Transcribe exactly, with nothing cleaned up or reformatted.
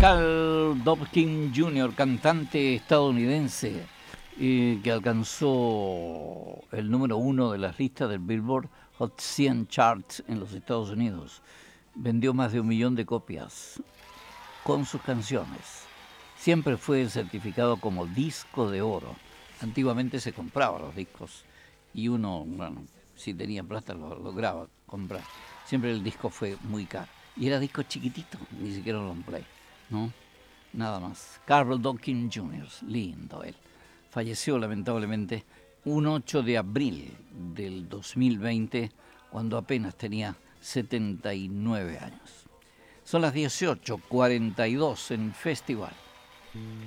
Carl Dopkin junior, cantante estadounidense eh, que alcanzó el número uno de las listas del Billboard Hot cien Charts en los Estados Unidos. Vendió más de un millón de copias con sus canciones. Siempre fue certificado como disco de oro. Antiguamente se compraban los discos y uno, bueno, si tenía plata lo lograba comprar. Siempre el disco fue muy caro. Y era disco chiquitito, ni siquiera un long play, ¿no? Nada más. Carl Dopkin junior, lindo él. Falleció lamentablemente un ocho de abril del dos mil veinte, cuando apenas tenía setenta y nueve años. Son las dieciocho cuarenta y dos en Festival.